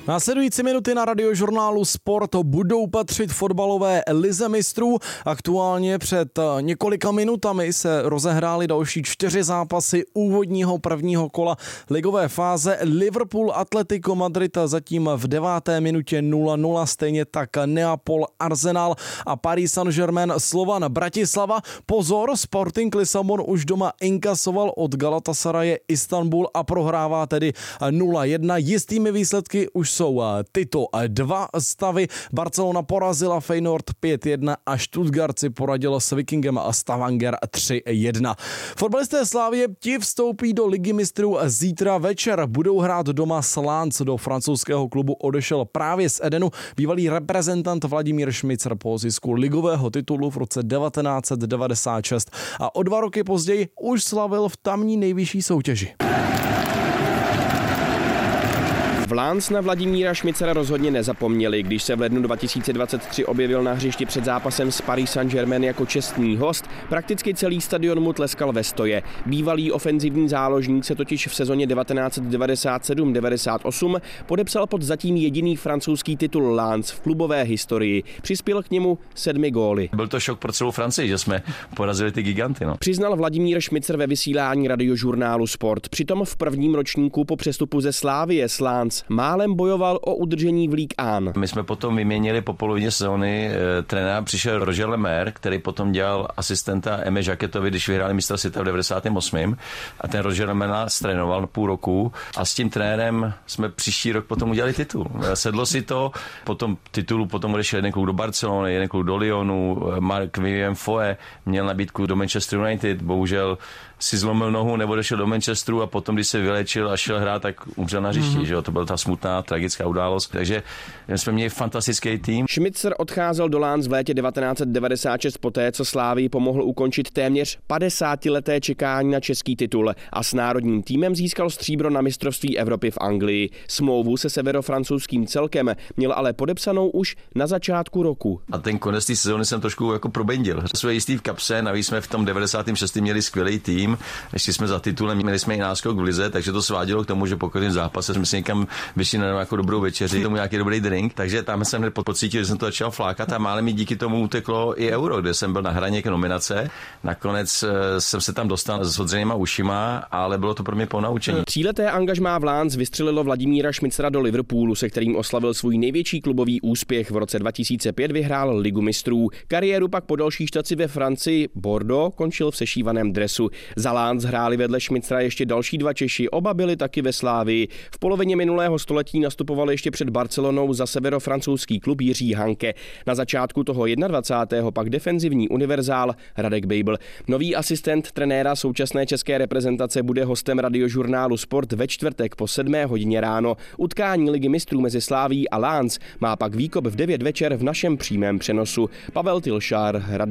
Následující minuty na Radiožurnálu Sport budou patřit fotbalové lize mistrů. Aktuálně před několika minutami se rozehrály další 4 zápasy úvodního prvního kola ligové fáze. Liverpool Atletico Madrid zatím v 9. minutě 0-0, stejně tak Neapol Arsenal a Paris Saint-Germain Slovan Bratislava. Pozor, Sporting Lisabon už doma inkasoval od Galatasaraje Istanbul a prohrává tedy 0-1. Jistými výsledky už jsou tyto 2 stavy. Barcelona porazila Feyenoord 5-1 a Stuttgart si poradil s Vikingem a Stavanger 3-1. Fotbalisté Slavie ti vstoupí do ligy mistrů zítra večer. Budou hrát doma s Lens. Do francouzského klubu odešel právě z Edenu bývalý reprezentant Vladimír Šmicer po zisku ligového titulu v roce 1996 a o 2 roky později už slavil v tamní nejvyšší soutěži. V Lens na Vladimíra Šmicera rozhodně nezapomněli, když se v lednu 2023 objevil na hřišti před zápasem s Paris Saint-Germain jako čestný host. Prakticky celý stadion mu tleskal ve stoje. Bývalý ofenzivní záložník se totiž v sezóně 1997-98 podepsal pod zatím jediný francouzský titul Lens v klubové historii. Přispěl k němu 7 góly. Byl to šok pro celou Francii, že jsme porazili ty giganty. Přiznal Vladimír Šmicer ve vysílání Radiožurnálu Sport. Přitom v prvním ročníku po přestupu ze Slavie s Lens málem bojoval o udržení v Ligue 1. My jsme potom vyměnili po polovině sezóny trenéra, přišel Roger Lemaire, který potom dělal asistenta Eme Jacquetovi, když vyhráli mistra světa v 98. A ten Roger Lemaire nás trénoval půl roku a s tím trenérem jsme příští rok potom udělali titul. Sedlo si to, potom titulu potom odešel jeden klub do Barcelony, jeden klub do Lyonu, Marc-Vivien Foé měl nabídku do Manchester United, bohužel si zlomil nohu nebo došel do Manchesteru a potom, když se vylečil a šel hrát, tak umřel na hřišti, že jo? To byla ta smutná, tragická událost. Takže jsme měli fantastický tým. Šmicer odcházel do Lens v létě 1996 poté, co Slavii pomohl ukončit téměř 50leté čekání na český titul a s národním týmem získal stříbro na mistrovství Evropy v Anglii. Smlouvu se severofrancouzským celkem měl ale podepsanou už na začátku roku. A ten konec té sezóny jsem trošku jako probendil. Jsme jistý v kapse, navíc jsme v tom 96. měli skvělý tým. Ještě jsme za titulem, měli jsme i náskok v lize, takže to svádělo k tomu, že po každém zápase jsme si někam vyšli na jako dobrou večeři, tomu nějaký dobrý drink, takže tam jsem hned pocítil, že jsem to začal flákat a málem mi díky tomu uteklo i Euro, kde jsem byl na hraně k nominace. Nakonec jsem se tam dostal s odřenýma ušima, ale bylo to pro mě ponaučení. 3leté angažmá v Lens vystřelilo Vladimíra Šmicera do Liverpoolu, se kterým oslavil svůj největší klubový úspěch. V roce 2005 vyhrál Ligu mistrů. Kariéru pak po další štaci ve Francii Bordeaux končil v sešívaném dresu. Za Lens hráli vedle Šmicera ještě další 2 Češi, oba byli taky ve Slavii. V polovině minulého století nastupoval ještě před Barcelonou za severofrancouzský klub Jiří Hanke. Na začátku toho 21. pak defenzivní univerzál Radek Bejbl. Nový asistent trenéra současné české reprezentace bude hostem Radiožurnálu Sport ve čtvrtek po 7 hodině ráno. Utkání Ligy mistrů mezi Slavií a Lens má pak výkop v 9 večer v našem přímém přenosu. Pavel Tilšár,